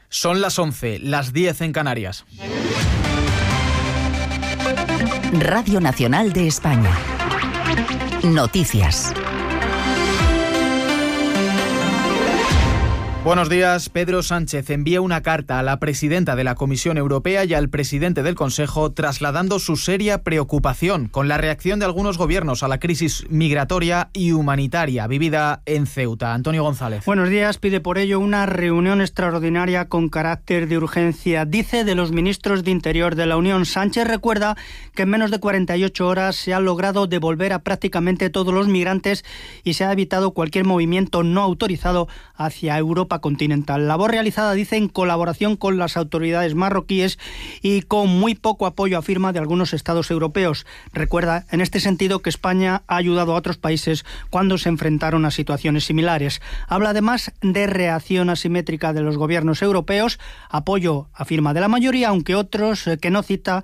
Son las 11, las 10 en Canarias. Radio Nacional de España. Noticias. Buenos días. Pedro Sánchez envía una carta a la presidenta de la Comisión Europea y al presidente del Consejo trasladando su seria preocupación con la reacción de algunos gobiernos a la crisis migratoria y humanitaria vivida en Ceuta. Antonio González. Buenos días. Pide por ello una reunión extraordinaria con carácter de urgencia. Dice de los ministros de Interior de la Unión. Sánchez recuerda que en menos de 48 horas se ha logrado devolver a prácticamente todos los migrantes y se ha evitado cualquier movimiento no autorizado hacia Europa continental. Labor realizada, dice, en colaboración con las autoridades marroquíes y con muy poco apoyo, afirma, de algunos estados europeos. Recuerda, en este sentido, que España ha ayudado a otros países cuando se enfrentaron a situaciones similares. Habla además de reacción asimétrica de los gobiernos europeos, apoyo, afirma, de la mayoría, aunque otros que no cita,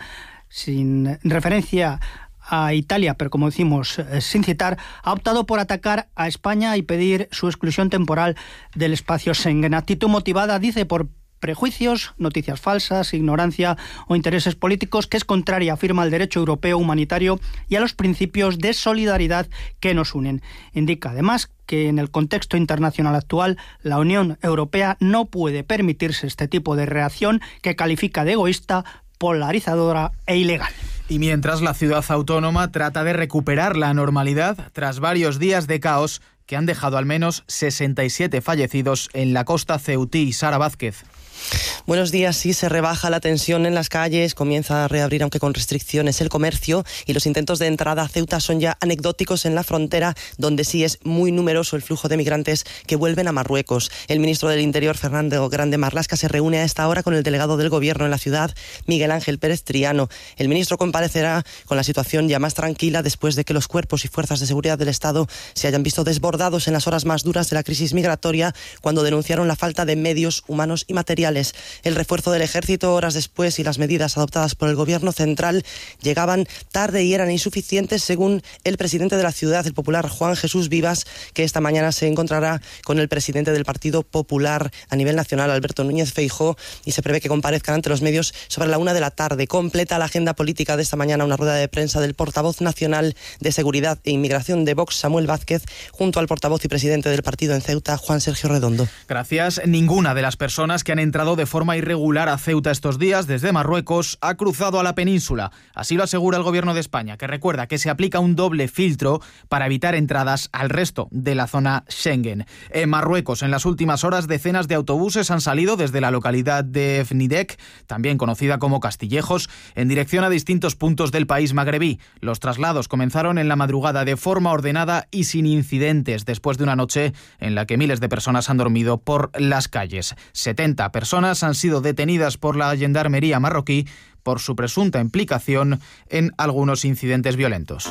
sin referencia a Italia, pero como decimos, sin citar, ha optado por atacar a España y pedir su exclusión temporal del espacio Schengen. Actitud motivada, dice, por prejuicios, noticias falsas, ignorancia o intereses políticos, que es contraria, afirma, al derecho europeo humanitario y a los principios de solidaridad que nos unen. Indica además que en el contexto internacional actual la Unión Europea no puede permitirse este tipo de reacción que califica de egoísta, polarizadora e ilegal. Y mientras la ciudad autónoma trata de recuperar la normalidad tras varios días de caos que han dejado al menos 67 fallecidos en la costa ceutí. Sara Vázquez. Buenos días. Sí, se rebaja la tensión en las calles, comienza a reabrir, aunque con restricciones, el comercio, y los intentos de entrada a Ceuta son ya anecdóticos en la frontera, donde sí es muy numeroso el flujo de migrantes que vuelven a Marruecos. El ministro del Interior, Fernando Grande Marlaska, se reúne a esta hora con el delegado del Gobierno en la ciudad, Miguel Ángel Pérez Triano. El ministro comparecerá con la situación ya más tranquila después de que los cuerpos y fuerzas de seguridad del Estado se hayan visto desbordados en las horas más duras de la crisis migratoria, cuando denunciaron la falta de medios humanos y materiales. El refuerzo del ejército horas después y las medidas adoptadas por el Gobierno central llegaban tarde y eran insuficientes, según el presidente de la ciudad, el popular Juan Jesús Vivas, que esta mañana se encontrará con el presidente del Partido Popular a nivel nacional, Alberto Núñez Feijóo, y se prevé que comparezcan ante los medios sobre la 1 de la tarde. Completa la agenda política de esta mañana una rueda de prensa del portavoz nacional de Seguridad e Inmigración de Vox, Samuel Vázquez, junto al portavoz y presidente del partido en Ceuta, Juan Sergio Redondo. Gracias. Ninguna de las personas que han entrado de forma irregular a Ceuta estos días desde Marruecos ha cruzado a la península. Así lo asegura el Gobierno de España, que recuerda que se aplica un doble filtro para evitar entradas al resto de la zona Schengen. En Marruecos, en las últimas horas, decenas de autobuses han salido desde la localidad de Fnidek, también conocida como Castillejos, en dirección a distintos puntos del país magrebí. Los traslados comenzaron en la madrugada de forma ordenada y sin incidentes, después de una noche en la que miles de personas han dormido por las calles. 70 personas han sido detenidas por la gendarmería marroquí por su presunta implicación en algunos incidentes violentos.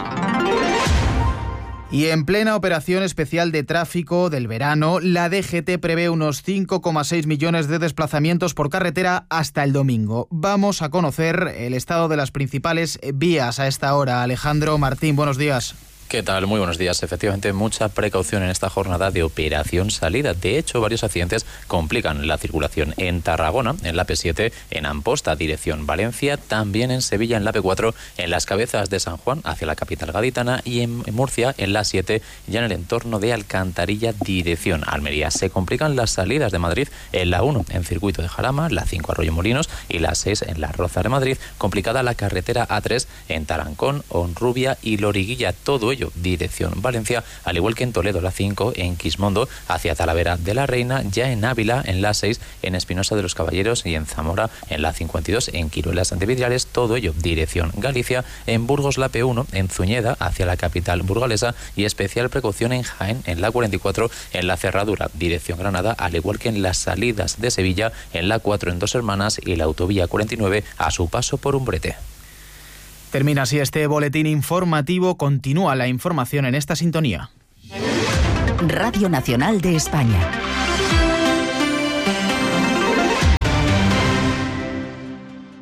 Y en plena operación especial de tráfico del verano, la DGT prevé unos 5,6 millones de desplazamientos por carretera hasta el domingo. Vamos a conocer el estado de las principales vías a esta hora. Alejandro Martín, buenos días. ¿Qué tal? Muy buenos días. Efectivamente, mucha precaución en esta jornada de operación salida. De hecho, varios accidentes complican la circulación en Tarragona, en la P7, en Amposta, dirección Valencia, también en Sevilla, en la P4, en las Cabezas de San Juan, hacia la capital gaditana, y en Murcia, en la 7, ya en el entorno de Alcantarilla, dirección Almería. Se complican las salidas de Madrid en la 1, en Circuito de Jarama, la 5, Arroyo-Molinos, y la 6, en Las Rozas de Madrid. Complicada la carretera A3 en Tarancón, Honrubia y Loriguilla. Todo ello dirección Valencia, al igual que en Toledo, la 5, en Quismondo, hacia Talavera de la Reina, ya en Ávila, en la 6, en Espinosa de los Caballeros, y en Zamora, en la 52, en Quiruelas de Vidrales, todo ello dirección Galicia, en Burgos la P1, en Zuñeda, hacia la capital burgalesa, y especial precaución en Jaén, en la 44, en la Cerradura, dirección Granada, al igual que en las salidas de Sevilla, en la 4, en Dos Hermanas, y la autovía 49, a su paso por Umbrete. Termina así este boletín informativo. Continúa la información en esta sintonía. Radio Nacional de España.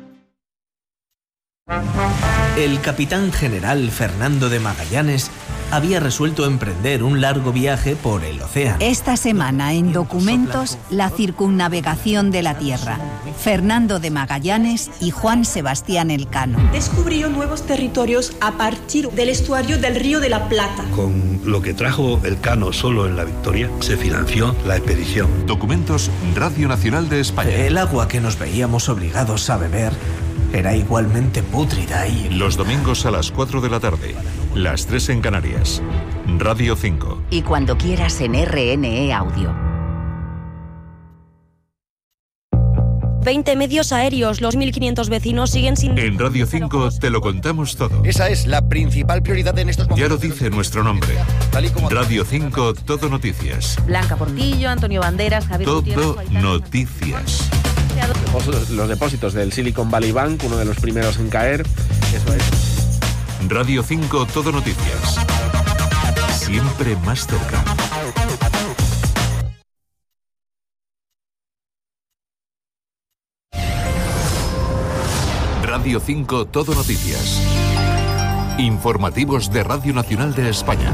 El capitán general Fernando de Magallanes había resuelto emprender un largo viaje por el océano. Esta semana en Documentos, la circunnavegación de la Tierra. Fernando de Magallanes y Juan Sebastián Elcano. Descubrió nuevos territorios a partir del estuario del Río de la Plata. Con lo que trajo Elcano solo en la Victoria, se financió la expedición. Documentos, Radio Nacional de España. El agua que nos veíamos obligados a beber era igualmente pútrida y... Los domingos a las 4 de la tarde, las 3 en Canarias. Radio 5. Y cuando quieras en RNE Audio. 20 medios aéreos, los 1.500 vecinos siguen sin... En Radio 5 te lo contamos todo. Esa es la principal prioridad en estos momentos. Ya lo dice nuestro nombre. Radio 5, Todo Noticias. Blanca Portillo, Antonio Banderas, Javier Todo Noticias. Los depósitos del Silicon Valley Bank, uno de los primeros en caer. Eso es. Radio 5, Todo Noticias. Siempre más cerca. Radio 5, Todo Noticias. Informativos de Radio Nacional de España.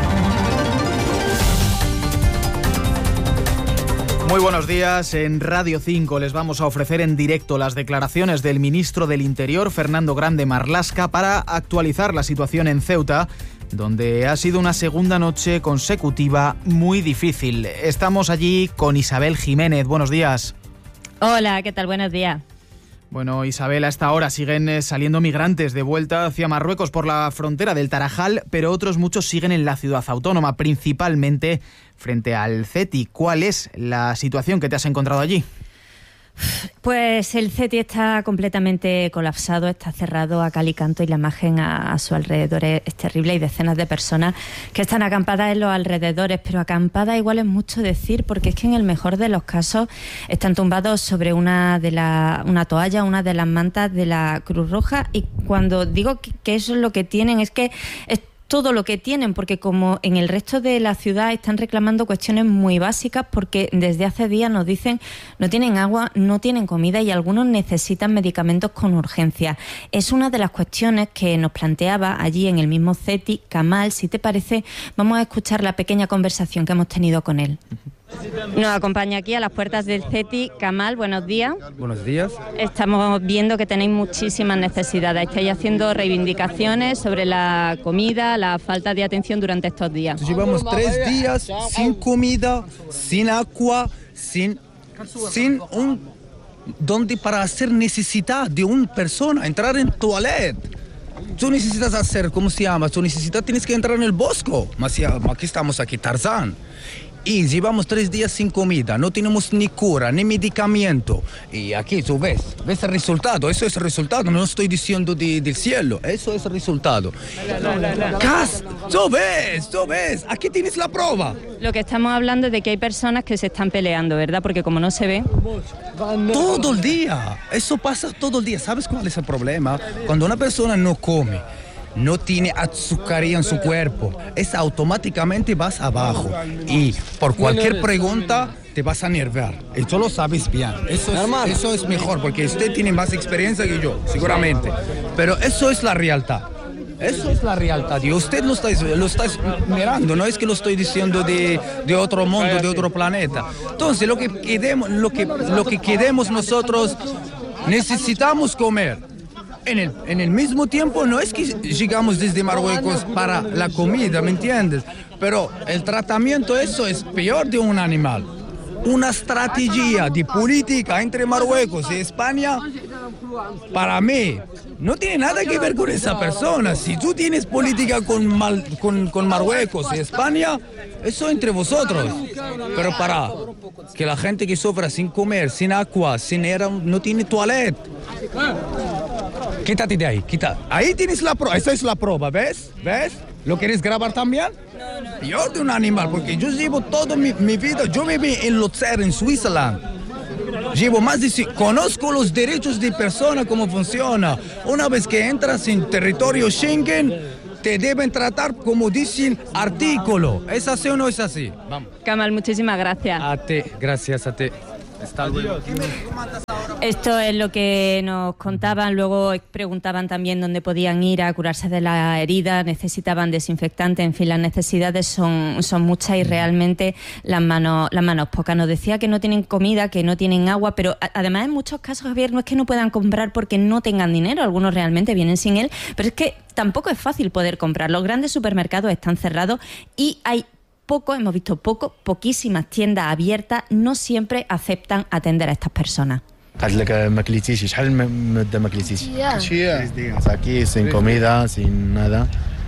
Muy buenos días. En Radio 5 les vamos a ofrecer en directo las declaraciones del ministro del Interior, Fernando Grande Marlaska, para actualizar la situación en Ceuta, donde ha sido una segunda noche consecutiva muy difícil. Estamos allí con Isabel Jiménez. Buenos días. Hola, ¿qué tal? Buenos días. Bueno, Isabel, a esta hora siguen saliendo migrantes de vuelta hacia Marruecos por la frontera del Tarajal, pero otros muchos siguen en la ciudad autónoma, principalmente frente al CETI. ¿Cuál es la situación que te has encontrado allí? Pues el CETI está completamente colapsado, está cerrado a cal y canto y la imagen a su alrededor es terrible. Hay decenas de personas que están acampadas en los alrededores, pero acampadas igual es mucho decir, porque es que en el mejor de los casos están tumbados sobre una toalla, una de las mantas de la Cruz Roja, y cuando digo que eso es lo que tienen, es que es todo lo que tienen, porque como en el resto de la ciudad están reclamando cuestiones muy básicas, porque desde hace días nos dicen no tienen agua, no tienen comida y algunos necesitan medicamentos con urgencia. Es una de las cuestiones que nos planteaba allí en el mismo CETI Kamal. Si te parece, vamos a escuchar la pequeña conversación que hemos tenido con él. Nos acompaña aquí a las puertas del CETI Kamal. Buenos días. Buenos días. Estamos viendo que tenéis muchísimas necesidades. Estáis haciendo reivindicaciones sobre la comida, la falta de atención durante estos días. Llevamos 3 días sin comida, sin agua, sin un donde para hacer necesidad de una persona, entrar en toilet. Tú necesitas hacer, ¿cómo se llama? Tienes que entrar en el bosque. Aquí estamos, Tarzán. Y llevamos 3 días sin comida, no tenemos ni cura, ni medicamento. Y aquí tú ves el resultado, eso es el resultado, no estoy diciendo del cielo, eso es el resultado. Tú ves, aquí tienes la prueba. Lo que estamos hablando es de que hay personas que se están peleando, ¿verdad? Porque como no se ve... Todo el día, eso pasa todo el día. ¿Sabes cuál es el problema? Cuando una persona no come, no tiene azúcar en su cuerpo, es automáticamente vas abajo y por cualquier pregunta te vas a nerviar. Y tú lo sabes bien. Eso es mejor porque usted tiene más experiencia que yo, seguramente. Pero eso es la realidad. Eso es la realidad y usted lo está mirando, no es que lo estoy diciendo de otro mundo, de otro planeta. Entonces lo que queremos nosotros, necesitamos comer. En el mismo tiempo no es que llegamos desde Marruecos para la comida, ¿me entiendes? Pero el tratamiento, eso es peor de un animal. Una estrategia de política entre Marruecos y España, para mí, no tiene nada que ver con esa persona. Si tú tienes política con Marruecos y España, eso entre vosotros. Pero para que la gente que sufra sin comer, sin agua, sin aire, no tiene toilet. Quítate de ahí, Ahí tienes la prueba, esa es la prueba, ¿ves? ¿Lo quieres grabar también? Yo de un animal, porque yo llevo toda mi vida, yo viví en Luzern, en Suiza. Llevo más de... Conozco los derechos de persona, cómo funciona. Una vez que entras en territorio Schengen, te deben tratar como dicen artículo. ¿Es así o no es así? Vamos. Kamal, muchísimas gracias. Gracias a ti. Hasta luego. Esto es lo que nos contaban, luego preguntaban también dónde podían ir a curarse de la herida, necesitaban desinfectante, en fin, las necesidades son muchas y realmente las manos pocas. Nos decía que no tienen comida, que no tienen agua, pero además en muchos casos, Javier, no es que no puedan comprar porque no tengan dinero, algunos realmente vienen sin él, pero es que tampoco es fácil poder comprar. Los grandes supermercados están cerrados y hay hemos visto poquísimas tiendas abiertas, no siempre aceptan atender a estas personas. Aquí sin comida, sin nada.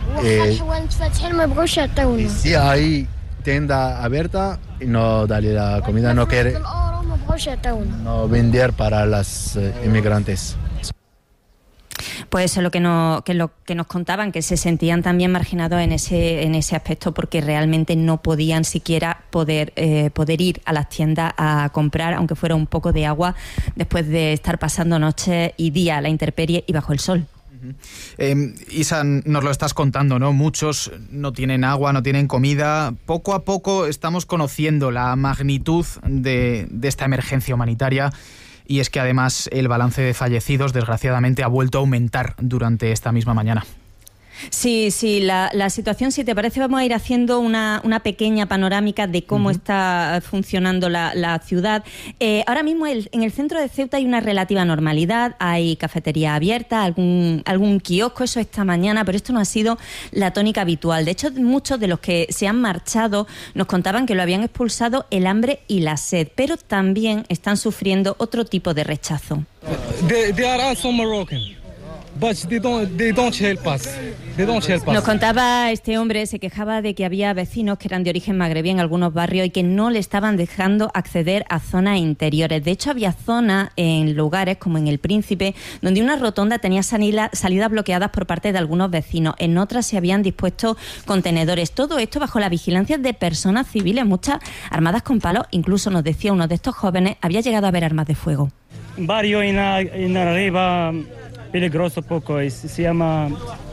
Y si hay tienda abierta, no darle la comida, no quiere no vender para los inmigrantes. Pues eso es lo que nos contaban, que se sentían también marginados en ese aspecto porque realmente no podían siquiera poder ir a las tiendas a comprar, aunque fuera un poco de agua, después de estar pasando noches y días a la intemperie y bajo el sol. Isa, nos lo estás contando, ¿no? Muchos no tienen agua, no tienen comida. Poco a poco estamos conociendo la magnitud de esta emergencia humanitaria. Y es que además el balance de fallecidos, desgraciadamente, ha vuelto a aumentar durante esta misma mañana. Sí, la situación, si te parece, vamos a ir haciendo una pequeña panorámica de cómo está funcionando la ciudad. Ahora mismo en el centro de Ceuta hay una relativa normalidad, hay cafetería abierta, algún kiosco, eso esta mañana, pero esto no ha sido la tónica habitual. De hecho, muchos de los que se han marchado nos contaban que lo habían expulsado el hambre y la sed, pero también están sufriendo otro tipo de rechazo. They are also Moroccan. But they don't help us. Nos contaba este hombre, se quejaba de que había vecinos que eran de origen magrebí en algunos barrios y que no le estaban dejando acceder a zonas interiores. De hecho, había zonas en lugares como en El Príncipe donde una rotonda tenía salidas bloqueadas por parte de algunos vecinos. En otras se habían dispuesto contenedores. Todo esto bajo la vigilancia de personas civiles, muchas armadas con palos. Incluso nos decía uno de estos jóvenes, había llegado a ver armas de fuego. Barrio en arriba peligroso poco, se llama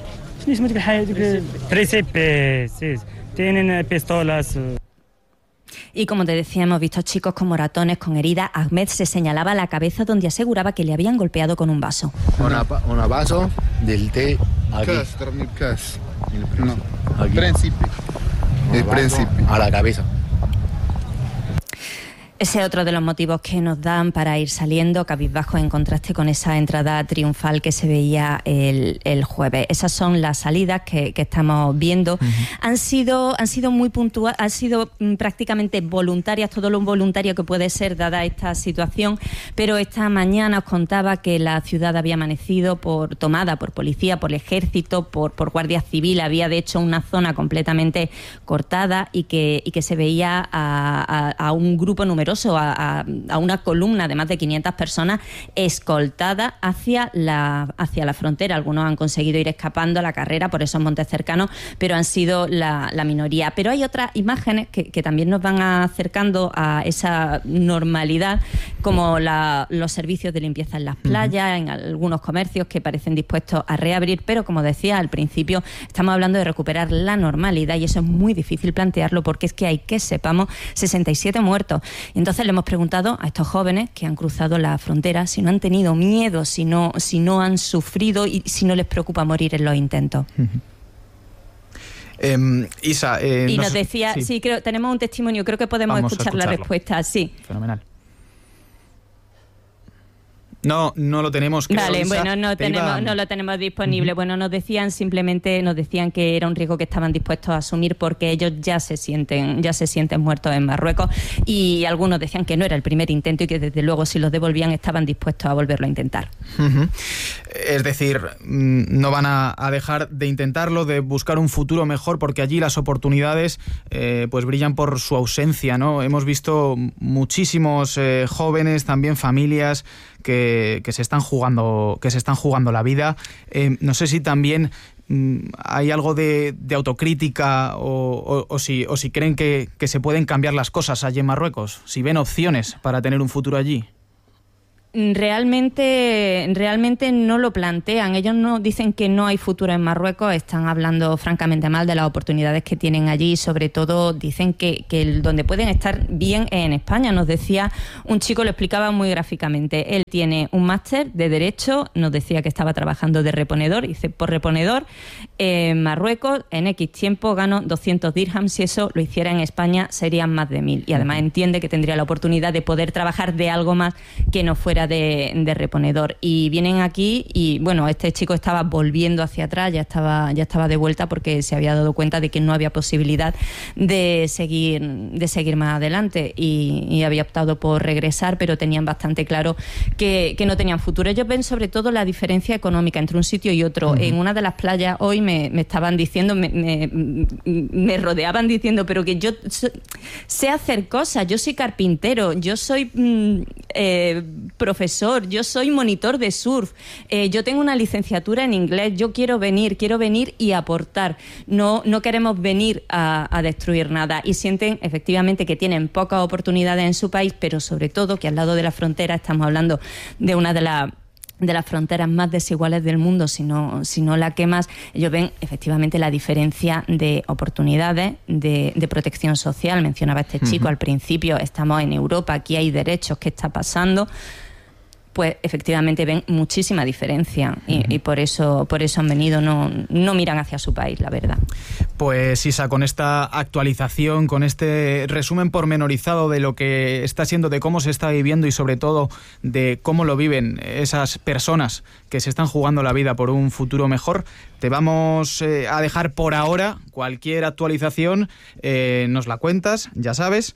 Príncipe, sí. Tienen pistolas. Y como te decía, hemos visto chicos con moratones, con heridas. Ahmed se señalaba la cabeza donde aseguraba que le habían golpeado con un vaso. Un vaso del té aquí. No, aquí. Príncipe. El príncipe. A la cabeza. Ese es otro de los motivos que nos dan para ir saliendo cabizbajos en contraste con esa entrada triunfal que se veía el jueves. Esas son las salidas que estamos viendo. Han sido muy puntuales, han sido prácticamente voluntarias, todo lo voluntario que puede ser dada esta situación, pero esta mañana os contaba que la ciudad había amanecido tomada por policía, por el ejército, por guardia civil. Había de hecho una zona completamente cortada y que se veía a un grupo numeroso, a una columna de más de 500 personas escoltada hacia la frontera. Algunos han conseguido ir escapando a la carrera por esos montes cercanos, pero han sido la minoría. Pero hay otras imágenes que también nos van acercando a esa normalidad, como los servicios de limpieza en las playas, en algunos comercios que parecen dispuestos a reabrir, pero como decía al principio, estamos hablando de recuperar la normalidad y eso es muy difícil plantearlo porque es que hay, que sepamos, 67 muertos. Entonces le hemos preguntado a estos jóvenes que han cruzado la frontera si no han tenido miedo, si no han sufrido y si no les preocupa morir en los intentos. Isa, y nos decía, sí, creo, tenemos un testimonio, creo que podemos escuchar la respuesta. Sí. Fenomenal. No lo tenemos. Vale, bueno, no lo tenemos disponible. Bueno, nos decían que era un riesgo que estaban dispuestos a asumir porque ellos ya se sienten muertos en Marruecos y algunos decían que no era el primer intento y que desde luego si los devolvían estaban dispuestos a volverlo a intentar. Es decir, no van a dejar de intentarlo, de buscar un futuro mejor porque allí las oportunidades pues brillan por su ausencia, ¿no? Hemos visto muchísimos jóvenes, también familias que se están jugando la vida. No sé si también hay algo de autocrítica o si creen que se pueden cambiar las cosas allí en Marruecos, si ven opciones para tener un futuro allí. Realmente no lo plantean. Ellos no dicen que no hay futuro en Marruecos, están hablando francamente mal de las oportunidades que tienen allí y sobre todo dicen que donde pueden estar bien es en España. Nos decía un chico, lo explicaba muy gráficamente, él tiene un máster de Derecho, nos decía que estaba trabajando de reponedor, dice por reponedor en Marruecos, en X tiempo gano 200 dirhams, si eso lo hiciera en España serían más de 1000 y además entiende que tendría la oportunidad de poder trabajar de algo más que no fuera de reponedor. Y vienen aquí y bueno, este chico estaba volviendo hacia atrás, ya estaba de vuelta porque se había dado cuenta de que no había posibilidad de seguir más adelante y había optado por regresar, pero tenían bastante claro que no tenían futuro. Ellos ven sobre todo la diferencia económica entre un sitio y otro. En una de las playas hoy me estaban diciendo, me rodeaban diciendo, pero que yo sé hacer cosas, yo soy carpintero, yo soy profesor, yo soy monitor de surf, yo tengo una licenciatura en inglés, yo quiero venir y aportar, no queremos venir a destruir nada y sienten efectivamente que tienen pocas oportunidades en su país, pero sobre todo que al lado de la frontera estamos hablando de una de las fronteras más desiguales del mundo, si no la que más. Ellos ven efectivamente la diferencia de oportunidades, de protección social. Mencionaba este chico al principio, estamos en Europa, aquí hay derechos, ¿qué está pasando? Pues efectivamente ven muchísima diferencia y por eso han venido, no miran hacia su país, la verdad. Pues Isa, con esta actualización, con este resumen pormenorizado de lo que está siendo, de cómo se está viviendo y sobre todo de cómo lo viven esas personas que se están jugando la vida por un futuro mejor, te vamos a dejar por ahora. Cualquier actualización nos la cuentas, ya sabes.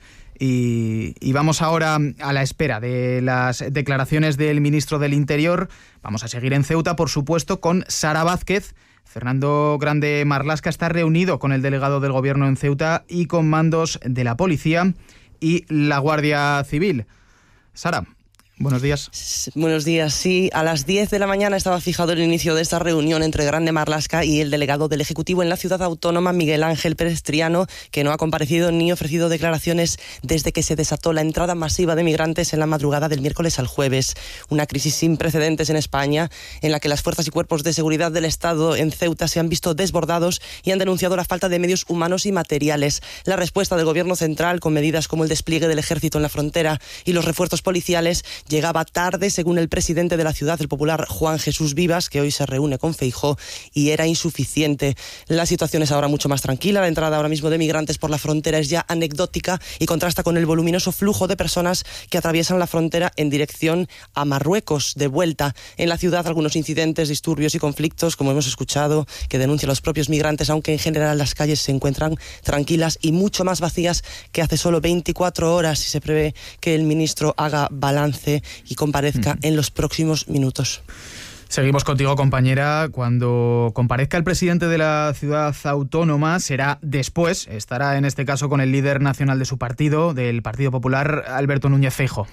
Y vamos ahora a la espera de las declaraciones del ministro del Interior. Vamos a seguir en Ceuta, por supuesto, con Sara Vázquez. Fernando Grande Marlaska está reunido con el delegado del Gobierno en Ceuta y con mandos de la Policía y la Guardia Civil. Sara, buenos días. Buenos días. Sí, a las 10 de la mañana estaba fijado el inicio de esta reunión entre Grande Marlaska y el delegado del Ejecutivo en la ciudad autónoma, Miguel Ángel Pérez Triano, que no ha comparecido ni ofrecido declaraciones desde que se desató la entrada masiva de migrantes en la madrugada del miércoles al jueves. Una crisis sin precedentes en España, en la que las fuerzas y cuerpos de seguridad del Estado en Ceuta se han visto desbordados y han denunciado la falta de medios humanos y materiales. La respuesta del Gobierno central, con medidas como el despliegue del ejército en la frontera y los refuerzos policiales, llegaba tarde, según el presidente de la ciudad, el popular Juan Jesús Vivas, que hoy se reúne con Feijóo, y era insuficiente. La situación es ahora mucho más tranquila. La entrada ahora mismo de migrantes por la frontera es ya anecdótica y contrasta con el voluminoso flujo de personas que atraviesan la frontera en dirección a Marruecos, de vuelta. En la ciudad, algunos incidentes, disturbios y conflictos, como hemos escuchado, que denuncian los propios migrantes, aunque en general las calles se encuentran tranquilas y mucho más vacías que hace solo 24 horas, y se prevé que el ministro haga balance y comparezca en los próximos minutos. Seguimos contigo, compañera. Cuando comparezca el presidente de la ciudad autónoma será después, estará en este caso con el líder nacional de su partido, del Partido Popular, Alberto Núñez Feijóo.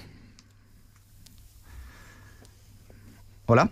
Hola.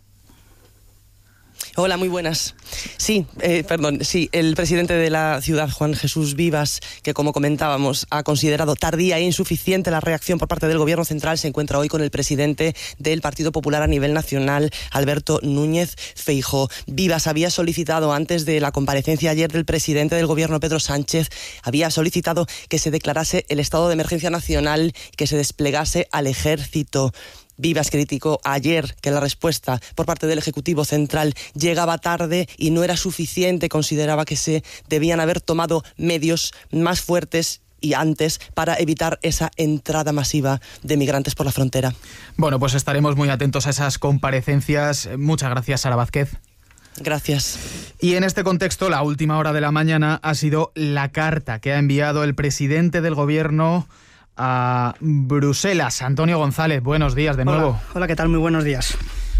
Hola, muy buenas. Sí, el presidente de la ciudad, Juan Jesús Vivas, que como comentábamos ha considerado tardía e insuficiente la reacción por parte del Gobierno central, se encuentra hoy con el presidente del Partido Popular a nivel nacional, Alberto Núñez Feijóo. Vivas había solicitado, antes de la comparecencia ayer del presidente del Gobierno, Pedro Sánchez, había solicitado que se declarase el estado de emergencia nacional y que se desplegase al ejército. Vivas criticó ayer que la respuesta por parte del Ejecutivo Central llegaba tarde y no era suficiente. Consideraba que se debían haber tomado medios más fuertes y antes para evitar esa entrada masiva de migrantes por la frontera. Bueno, pues estaremos muy atentos a esas comparecencias. Muchas gracias, Sara Vázquez. Gracias. Y en este contexto, la última hora de la mañana ha sido la carta que ha enviado el presidente del Gobierno a Bruselas. Antonio González, buenos días de nuevo. Hola, ¿qué tal? Muy buenos días.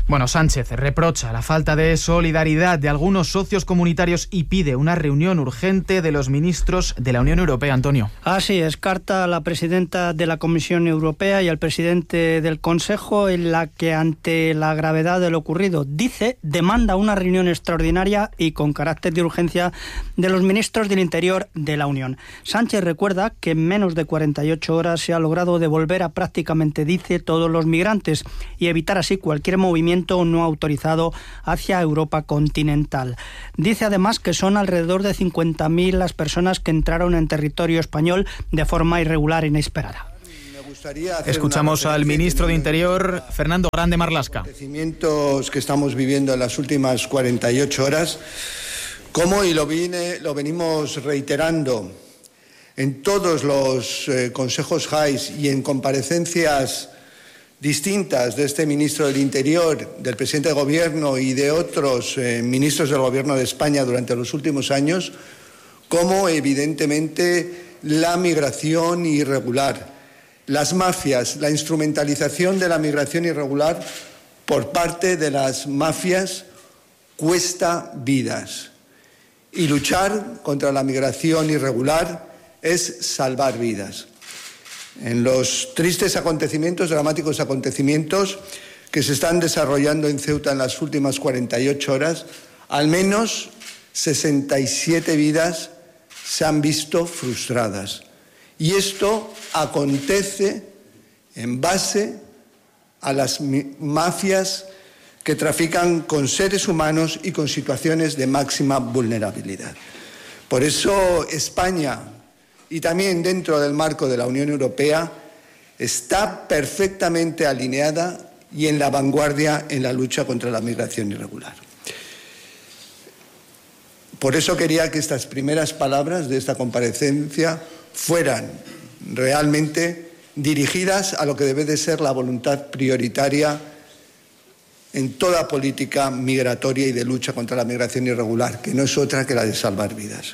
Bueno, Sánchez reprocha la falta de solidaridad de algunos socios comunitarios y pide una reunión urgente de los ministros de la Unión Europea, Antonio. Así es, carta a la presidenta de la Comisión Europea y al presidente del Consejo, en la que, ante la gravedad de lo ocurrido, demanda una reunión extraordinaria y con carácter de urgencia de los ministros del Interior de la Unión. Sánchez recuerda que en menos de 48 horas se ha logrado devolver a prácticamente, todos los migrantes y evitar así cualquier movimiento no autorizado hacia Europa continental. Dice además que son alrededor de 50.000 las personas que entraron en territorio español de forma irregular e inesperada. Escuchamos al ministro de Interior, Fernando Grande Marlaska. Los acontecimientos que estamos viviendo en las últimas 48 horas, como y lo venimos reiterando en todos los consejos JAIS y en comparecencias distintas de este ministro del Interior, del presidente de Gobierno y de otros ministros del Gobierno de España durante los últimos años, como evidentemente la migración irregular, las mafias, la instrumentalización de la migración irregular por parte de las mafias cuesta vidas. Y luchar contra la migración irregular es salvar vidas. En los tristes acontecimientos, dramáticos acontecimientos que se están desarrollando en Ceuta en las últimas 48 horas, al menos 67 vidas se han visto frustradas. Y esto acontece en base a las mafias que trafican con seres humanos y con situaciones de máxima vulnerabilidad. Por eso España, y también dentro del marco de la Unión Europea, está perfectamente alineada y en la vanguardia en la lucha contra la migración irregular. Por eso quería que estas primeras palabras de esta comparecencia fueran realmente dirigidas a lo que debe de ser la voluntad prioritaria en toda política migratoria y de lucha contra la migración irregular, que no es otra que la de salvar vidas.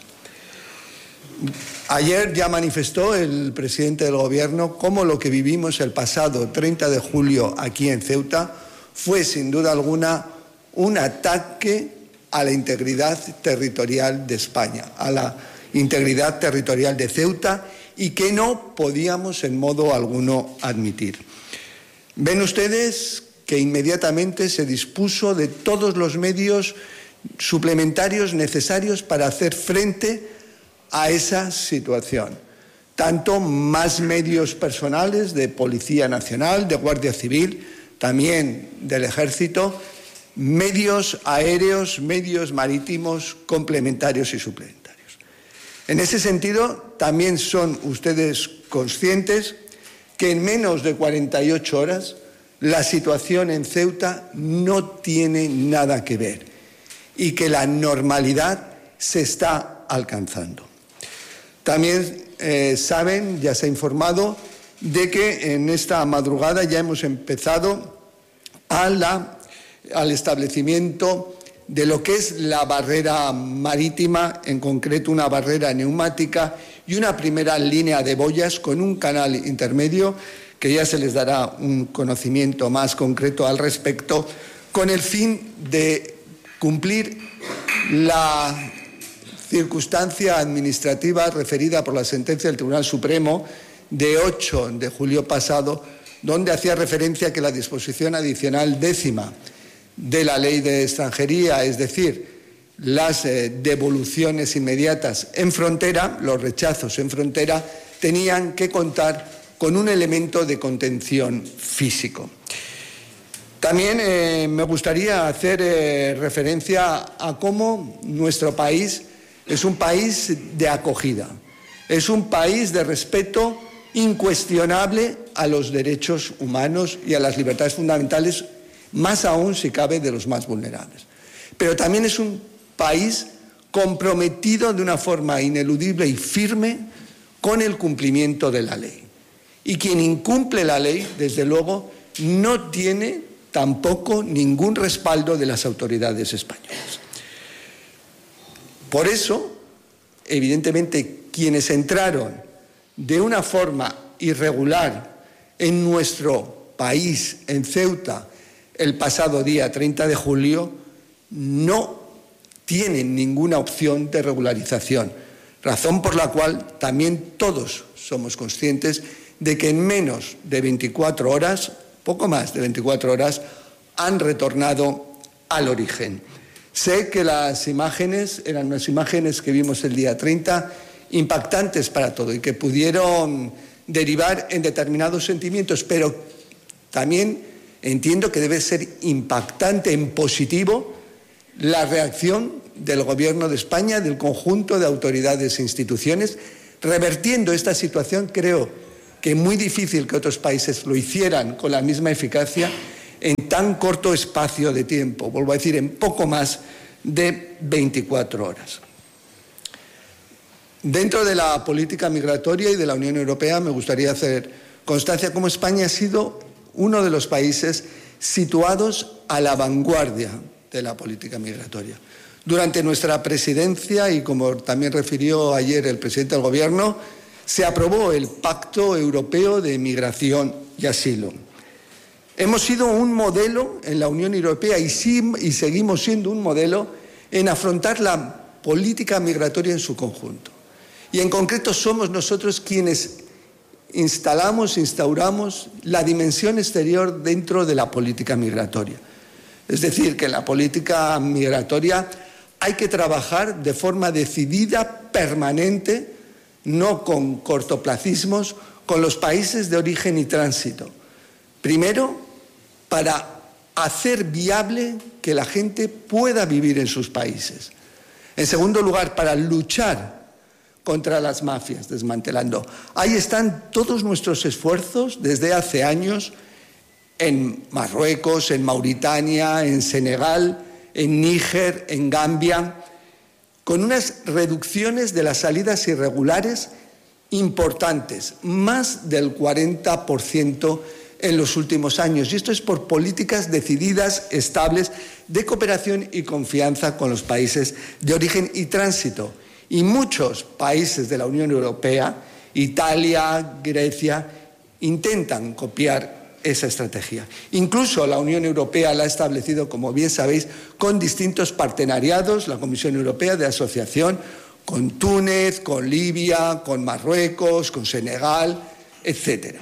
Ayer ya manifestó el presidente del Gobierno cómo lo que vivimos el pasado 30 de julio aquí en Ceuta fue, sin duda alguna, un ataque a la integridad territorial de España, a la integridad territorial de Ceuta, y que no podíamos en modo alguno admitir. Ven ustedes que inmediatamente se dispuso de todos los medios suplementarios necesarios para hacer frente a esa situación. Tanto más medios personales de Policía Nacional, de Guardia Civil, también del Ejército, medios aéreos, medios marítimos complementarios y suplementarios. En ese sentido, también son ustedes conscientes que en menos de 48 horas la situación en Ceuta no tiene nada que ver y que la normalidad se está alcanzando. También saben, ya se ha informado, de que en esta madrugada ya hemos empezado al establecimiento de lo que es la barrera marítima, en concreto una barrera neumática y una primera línea de boyas con un canal intermedio, que ya se les dará un conocimiento más concreto al respecto, con el fin de cumplir la circunstancia administrativa referida por la sentencia del Tribunal Supremo de 8 de julio pasado, donde hacía referencia a que la disposición adicional 10ª de la Ley de Extranjería, es decir, las devoluciones inmediatas en frontera, los rechazos en frontera, tenían que contar con un elemento de contención físico. También me gustaría hacer referencia a cómo nuestro país es un país de acogida, es un país de respeto incuestionable a los derechos humanos y a las libertades fundamentales, más aún si cabe de los más vulnerables. Pero también es un país comprometido de una forma ineludible y firme con el cumplimiento de la ley. Y quien incumple la ley, desde luego, no tiene tampoco ningún respaldo de las autoridades españolas. Por eso, evidentemente, quienes entraron de una forma irregular en nuestro país, en Ceuta, el pasado día 30 de julio no tienen ninguna opción de regularización, razón por la cual también todos somos conscientes de que en menos de 24 horas, poco más de 24 horas, han retornado al origen. Sé que las imágenes eran unas imágenes que vimos el día 30, impactantes para todo y que pudieron derivar en determinados sentimientos, pero también entiendo que debe ser impactante en positivo la reacción del Gobierno de España, del conjunto de autoridades e instituciones, revertiendo esta situación. Creo que es muy difícil que otros países lo hicieran con la misma eficacia en tan corto espacio de tiempo, vuelvo a decir, en poco más de 24 horas. Dentro de la política migratoria y de la Unión Europea me gustaría hacer constancia cómo España ha sido uno de los países situados a la vanguardia de la política migratoria. Durante nuestra presidencia, y como también refirió ayer el presidente del Gobierno, se aprobó el Pacto Europeo de Migración y Asilo. Hemos sido un modelo en la Unión Europea y seguimos siendo un modelo en afrontar la política migratoria en su conjunto. Y en concreto somos nosotros quienes instauramos la dimensión exterior dentro de la política migratoria. Es decir, que en la política migratoria hay que trabajar de forma decidida, permanente, no con cortoplacismos, con los países de origen y tránsito. Primero, para hacer viable que la gente pueda vivir en sus países. En segundo lugar, para luchar contra las mafias, desmantelando. Ahí están todos nuestros esfuerzos desde hace años en Marruecos, en Mauritania, en Senegal, en Níger, en Gambia, con unas reducciones de las salidas irregulares importantes, más del 40% en los últimos años. Y esto es por políticas decididas, estables, de cooperación y confianza con los países de origen y tránsito. Y muchos países de la Unión Europea, Italia, Grecia, intentan copiar esa estrategia. Incluso la Unión Europea la ha establecido, como bien sabéis, con distintos partenariados, la Comisión Europea de Asociación, con Túnez, con Libia, con Marruecos, con Senegal, etc.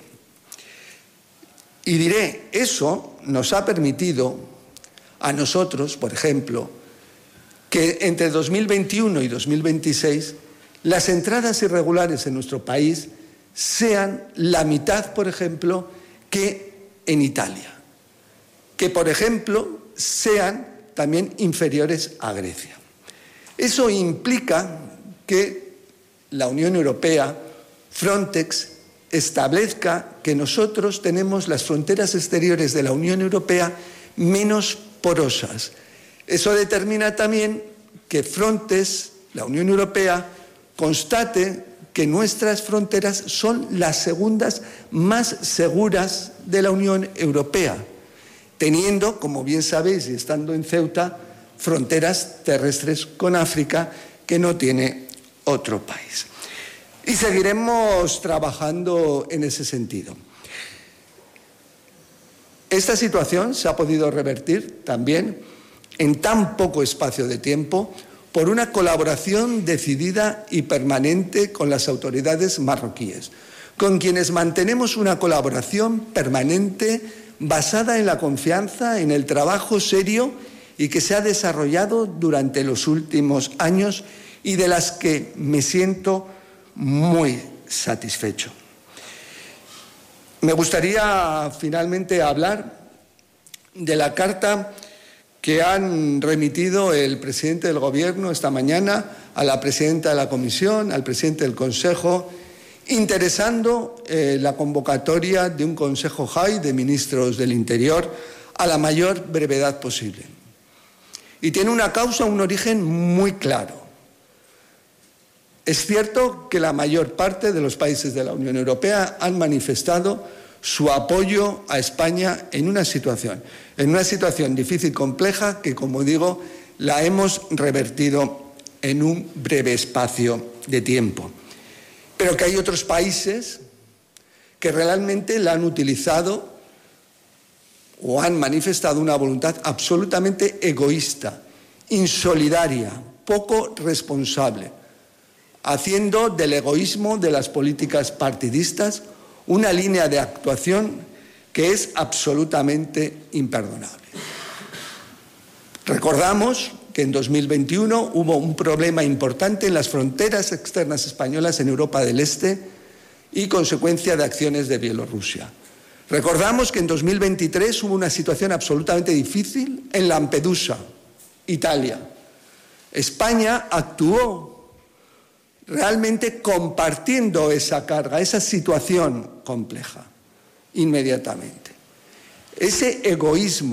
Y diré, eso nos ha permitido a nosotros, por ejemplo, que entre 2021 y 2026 las entradas irregulares en nuestro país sean la mitad, por ejemplo, que en Italia. Que, por ejemplo, sean también inferiores a Grecia. Eso implica que la Unión Europea, Frontex, establezca que nosotros tenemos las fronteras exteriores de la Unión Europea menos porosas. Eso determina también que Frontex, la Unión Europea, constate que nuestras fronteras son las segundas más seguras de la Unión Europea, teniendo, como bien sabéis, y estando en Ceuta, fronteras terrestres con África que no tiene otro país. Y seguiremos trabajando en ese sentido. Esta situación se ha podido revertir también en tan poco espacio de tiempo por una colaboración decidida y permanente con las autoridades marroquíes, con quienes mantenemos una colaboración permanente basada en la confianza, en el trabajo serio y que se ha desarrollado durante los últimos años y de las que me siento muy satisfecho. Me gustaría finalmente hablar de la carta que han remitido el presidente del Gobierno esta mañana a la presidenta de la Comisión, al presidente del Consejo, interesando la convocatoria de un Consejo JAI de Ministros del Interior a la mayor brevedad posible. Y tiene una causa, un origen muy claro. Es cierto que la mayor parte de los países de la Unión Europea han manifestado su apoyo a España en una situación difícil, compleja, que, como digo, la hemos revertido en un breve espacio de tiempo. Pero que hay otros países que realmente la han utilizado o han manifestado una voluntad absolutamente egoísta, insolidaria, poco responsable, haciendo del egoísmo de las políticas partidistas una línea de actuación que es absolutamente imperdonable. Recordamos que en 2021 hubo un problema importante en las fronteras externas españolas en Europa del Este y consecuencia de acciones de Bielorrusia. Recordamos que en 2023 hubo una situación absolutamente difícil en Lampedusa, Italia. España actuó realmente compartiendo esa carga, esa situación compleja, inmediatamente. Ese egoísmo